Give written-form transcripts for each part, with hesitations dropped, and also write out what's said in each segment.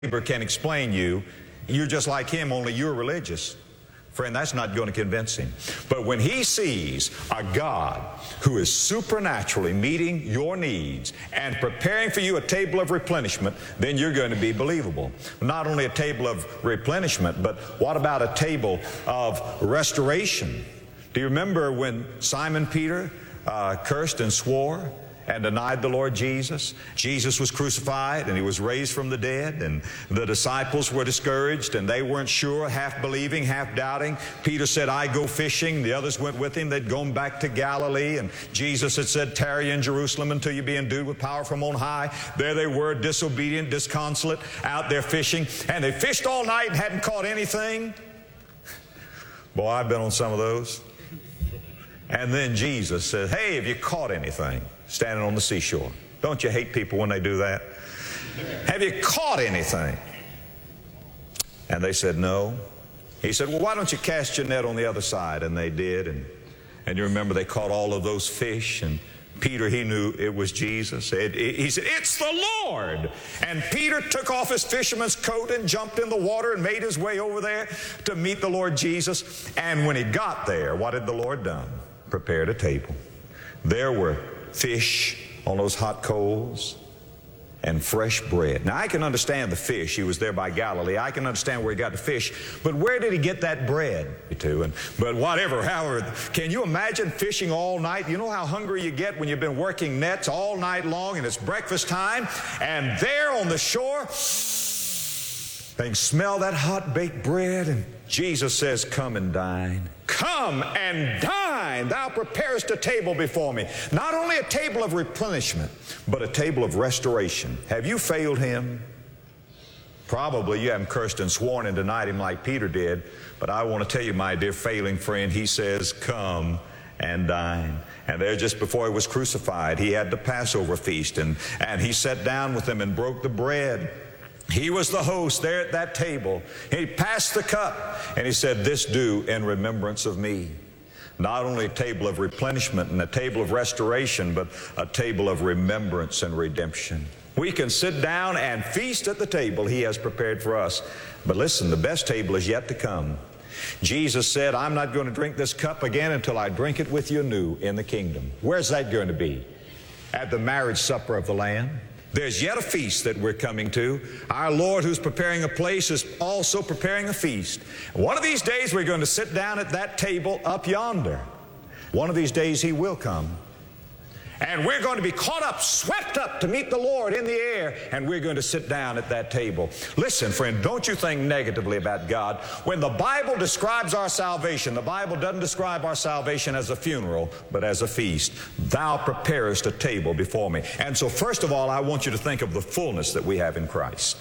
neighbor can explain you, you're just like him, only you're religious. Friend, that's not going to convince him. But when he sees a God who is supernaturally meeting your needs and preparing for you a table of replenishment, then you're going to be believable. Not only a table of replenishment, but what about a table of restoration? Do you remember when Simon Peter cursed and swore and denied the Lord Jesus? Jesus was crucified and he was raised from the dead, and the disciples were discouraged and they weren't sure, half believing, half doubting. Peter said, I go fishing. The others went with him. They'd gone back to Galilee, and Jesus had said, tarry in Jerusalem until you be endued with power from on high. There they were, disobedient, disconsolate, out there fishing, and they fished all night and hadn't caught anything. Boy, I've been on some of those. And then Jesus said, hey, have you caught anything? Standing on the seashore. Don't you hate people when they do that? Have you caught anything? And they said, no. He said, well, why don't you cast your net on the other side? And they did. And you remember they caught all of those fish. And Peter, he knew it was Jesus. He said, it's the Lord. And Peter took off his fisherman's coat and jumped in the water and made his way over there to meet the Lord Jesus. And when he got there, what had the Lord done? Prepared a table. There were fish on those hot coals and fresh bread. Now, I can understand the fish. He was there by Galilee. I can understand where he got the fish. But where did he get that bread to? But whatever, however, can you imagine fishing all night? You know how hungry you get when you've been working nets all night long and it's breakfast time, and there on the shore, they can smell that hot baked bread, and Jesus says, come and dine. Come and dine. Thou preparest a table before me. Not only a table of replenishment, but a table of restoration. Have you failed him? Probably you haven't cursed and sworn and denied him like Peter did. But I want to tell you, my dear failing friend, he says, come and dine. And there just before he was crucified, he had the Passover feast, and he sat down with them and broke the bread. He was the host there at that table. He passed the cup, and he said, this do in remembrance of me. Not only a table of replenishment and a table of restoration, but a table of remembrance and redemption. We can sit down and feast at the table he has prepared for us. But listen, the best table is yet to come. Jesus said, I'm not going to drink this cup again until I drink it with you anew in the kingdom. Where's that going to be? At the marriage supper of the Lamb. There's yet a feast that we're coming to. Our Lord, who's preparing a place, is also preparing a feast. One of these days we're going to sit down at that table up yonder. One of these days he will come. And we're going to be caught up, swept up to meet the Lord in the air, and we're going to sit down at that table. Listen, friend, don't you think negatively about God. When the Bible describes our salvation, the Bible doesn't describe our salvation as a funeral, but as a feast. Thou preparest a table before me. And so first of all, I want you to think of the fullness that we have in Christ.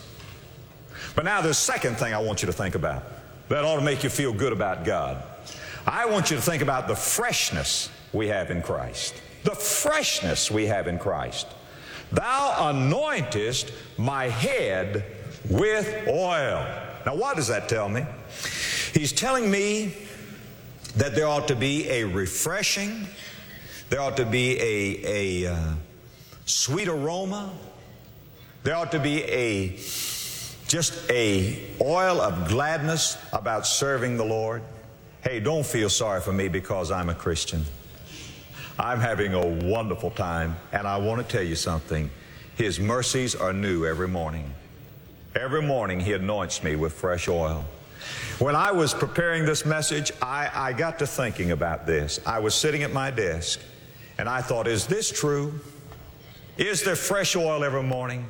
But now there's a second thing I want you to think about that ought to make you feel good about God. I want you to think about the freshness we have in Christ. The freshness we have in Christ. Thou anointest my head with oil. Now, what does that tell me? He's telling me that there ought to be a refreshing, there ought to be a sweet aroma, there ought to be just a oil of gladness about serving the Lord. Hey, don't feel sorry for me because I'm a Christian. I'm having a wonderful time, and I want to tell you something. His mercies are new every morning. Every morning he anoints me with fresh oil. When I was preparing this message, I got to thinking about this. I was sitting at my desk, and I thought, is this true? Is there fresh oil every morning?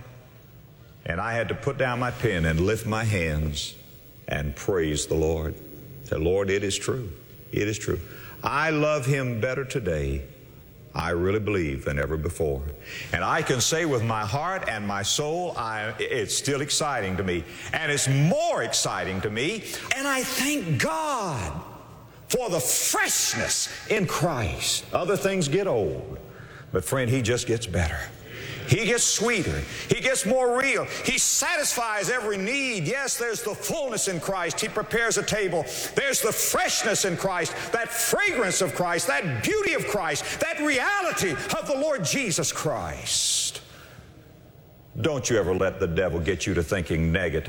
And I had to put down my pen and lift my hands and praise the Lord. Say, Lord, it is true. It is true. I love him better today, I really believe, than ever before. And I can say with my heart and my soul, it's still exciting to me. And it's more exciting to me. And I thank God for the freshness in Christ. Other things get old. But friend, he just gets better. He gets sweeter. He gets more real. He satisfies every need. Yes, there's the fullness in Christ. He prepares a table. There's the freshness in Christ, that fragrance of Christ, that beauty of Christ, that reality of the Lord Jesus Christ. Don't you ever let the devil get you to thinking negative.